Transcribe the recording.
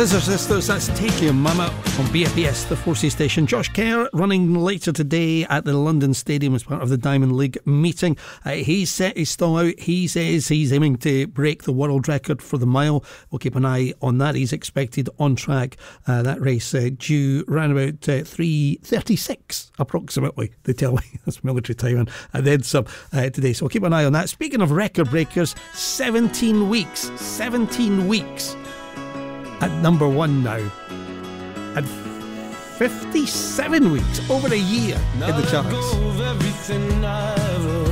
Scissor Sisters, that's Take Your Mama on BFBS, the 4C station. Josh Kerr running later today at the London Stadium as part of the Diamond League meeting. He's set his stall out. He says he's aiming to break the world record for the mile. We'll keep an eye on that. He's expected on track. That race due around about 3:36 approximately, they tell me. That's military time and then some today. So we'll keep an eye on that. Speaking of record breakers, 17 weeks at number one now, and 57 weeks, over a year in the charts.